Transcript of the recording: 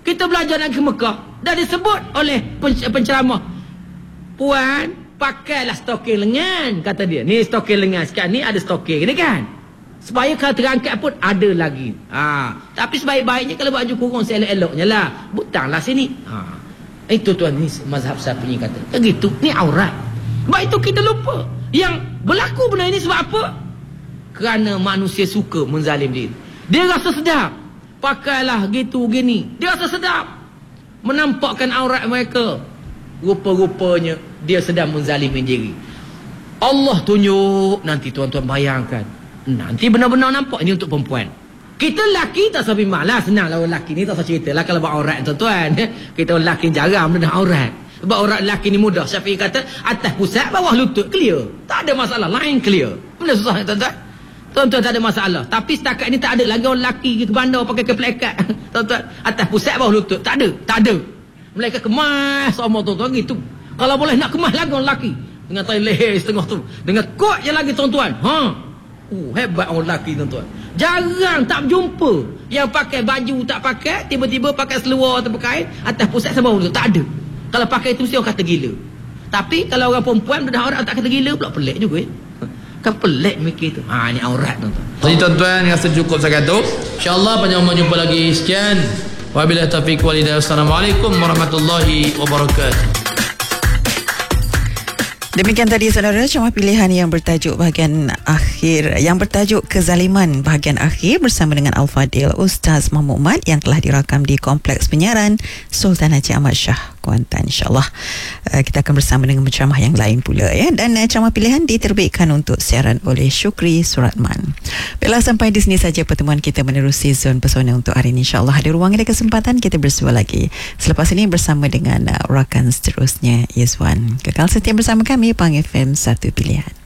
Kita belajar nak ke Mekah. Dah disebut oleh penceramah. Puan, pakailah stoking lengan, kata dia. Ni stoking lengan. Sekarang ni ada stoking ni kan. Supaya kalau terangkat pun ada lagi. Tapi sebaik-baiknya kalau baju kurung seelok-eloknya lah. Butanglah sini. Itu tuan, ni mazhab Syafi'i kata. Begitu, ni aurat. Sebab itu kita lupa. Yang berlaku benda ini sebab apa? Kerana manusia suka menzalim diri. Dia rasa sedap. Pakailah gitu gini. Dia rasa sedap menampakkan aurat mereka. Rupa-rupanya dia sedang menzalimi diri. Allah tunjuk. Nanti tuan-tuan bayangkan, nanti benar-benar nampak ini untuk perempuan. Kita lelaki tak sampai malas. Senang lah lelaki ni tak usah cerita lah kalau buat aurat tuan-tuan. Kita lelaki jarang benda aurat. Sebab aurat lelaki ni mudah. Syafi'i kata atas pusat bawah lutut clear. Tak ada masalah. Lain clear. Benda susah tuan-tuan. Tuan-tuan tak ada masalah. Tapi setakat ni tak ada lagi orang lelaki ke bandar pakai keplekat. Tuan-tuan, atas pusat bawah lutut. Tak ada. Tak ada. Mereka kemas sama tuan-tuan gitu. Kalau boleh nak kemas lagi orang lelaki. Dengan tali leher setengah tu. Dengan kot je lagi tuan-tuan. Hebat orang lelaki tuan-tuan. Jarang tak berjumpa yang pakai baju tak pakai, tiba-tiba pakai seluar atau kain atas pusat sama bawah lutut. Tak ada. Kalau pakai itu mesti orang kata gila. Tapi kalau orang perempuan dah aurat tak kata gila pula, pelik juga Kan pelik mikir tu. Ni aurat tuan-tuan. Jadi tuan-tuan, rasa cukup saya kata. InsyaAllah panjang umur jumpa lagi. Sekian. Wabillahi taufiq wal hidayah. Assalamualaikum warahmatullahi wabarakatuh. Demikian tadi saudara ceramah pilihan yang bertajuk bahagian akhir, yang bertajuk kezaliman bahagian akhir bersama dengan Al-Fadil Ustaz Mahmud Mat yang telah dirakam di Kompleks Penyiaran Sultan Haji Ahmad Shah Kuantan. InsyaAllah kita akan bersama dengan penceramah yang lain pula ya. Dan ceramah pilihan diterbitkan untuk siaran oleh Syukri Suratman. Baiklah, sampai di sini saja pertemuan kita menerusi Zon Pesona untuk hari ini. InsyaAllah ada ruang, ada kesempatan kita bersua lagi selepas ini bersama dengan rakan seterusnya Yezwan. Kekal setia bersama kami Pang FM, satu pilihan.